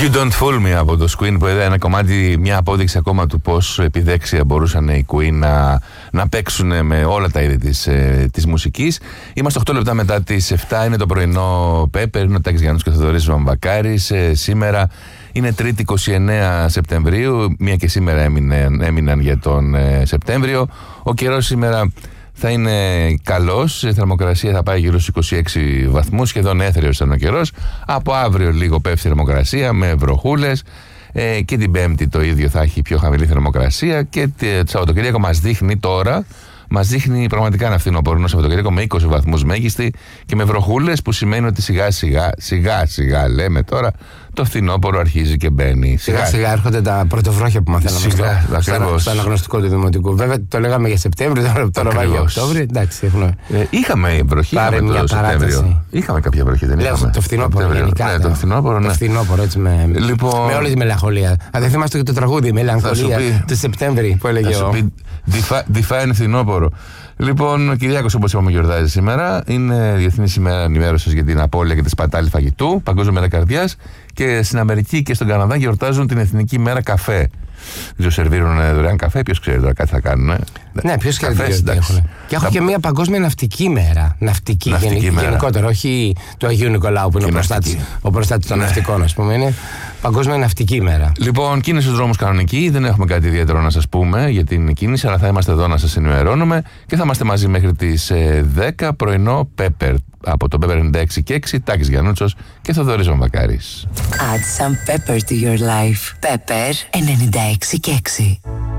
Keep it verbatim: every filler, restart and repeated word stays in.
You Don't Fool Me από το Queen, που είδα ένα κομμάτι, μια απόδειξη ακόμα του πώς επιδέξια μπορούσαν οι Queen να, να παίξουν με όλα τα είδη της, ε, της μουσικής. Είμαστε οκτώ λεπτά μετά τις επτά, είναι το πρωινό Pepper, είναι ο Τάκης Γιάννους και ο Θοδωρής Βαμβακάρης. Ε, σήμερα είναι Τρίτη είκοσι εννέα Σεπτεμβρίου, μία και σήμερα έμεινε, έμειναν για τον ε, Σεπτέμβριο. Ο καιρός σήμερα θα είναι καλός, η θερμοκρασία θα πάει γύρω στους είκοσι έξι βαθμούς, σχεδόν έθριος ήταν ο καιρός. Από αύριο λίγο πέφτει η θερμοκρασία με βροχούλες, ε, και την Πέμπτη το ίδιο θα έχει πιο χαμηλή θερμοκρασία, και το Σαββατοκύριακο μας δείχνει τώρα, μας δείχνει πραγματικά ένα φθινόπωρο Σαββατοκύριακο με είκοσι βαθμούς μέγιστη και με βροχούλες, που σημαίνει ότι σιγά σιγά, σιγά σιγά λέμε τώρα, το φθινόπωρο αρχίζει και μπαίνει. Σιγά σιγά, σιγά έρχονται τα πρωτοβρόχια που μαθαίναμε σιγά, στο, στο, στο αναγνωστικό του Δημοτικού. Βέβαια το λέγαμε για Σεπτέμβριο, τώρα, τώρα πάει για Οκτώβριο. Εντάξει, έχουμε. Ε, είχαμε βροχή Πάρε είχαμε μια το Σεπτέμβριο. Είχαμε κάποια βροχή, δεν είχαμε? Το φθινόπωρο γενικά. Ναι, το φθινόπωρο, ναι. Το φθινόπωρο, έτσι με, λοιπόν, με όλη τη μελαγχολία. Αν δεν θυμάστε και το τραγούδι, η μελαγχολία του Σεπτέμβρη που έλεγε ο. Define φθινόπωρο. Λοιπόν, ο Κυριάκος, όπως είπαμε, γιορτάζει σήμερα. Είναι Διεθνής ημέρα ενημέρωσης για την απώλεια και τη σπατάλη φαγητού, Παγκόσμια μέρα καρδιάς, και στην Αμερική και στον Καναδά γιορτάζουν την Εθνική μέρα καφέ. Δεν σερβίρουν δωρεάν καφέ, ποιος ξέρει τώρα κάτι θα κάνουν. Ε? Ναι, ποιος ξέρει τι έχουν. Και έχω θα... και μια παγκόσμια ναυτική μέρα. Ναυτική, ναυτική γενικ... μέρα. Γενικότερα, όχι του Αγίου Νικολάου που είναι ο προστάτης, ο προστάτης των ναι. ναυτικών, ας πούμε. Είναι παγκόσμια ναυτική μέρα. Λοιπόν, κίνηση στους δρόμους κανονική. Δεν έχουμε κάτι ιδιαίτερο να σας πούμε για την κίνηση, αλλά θα είμαστε εδώ να σας ενημερώνουμε και θα είμαστε μαζί μέχρι τις δέκα. Πρωινό Pepper από το Pepper ενενήντα έξι και έξι, Τάκης Γιαννούτσος και Θοδωρής Βαμβακάρης. Add some pepper to your life. Pepper ενενήντα έξι και έξι.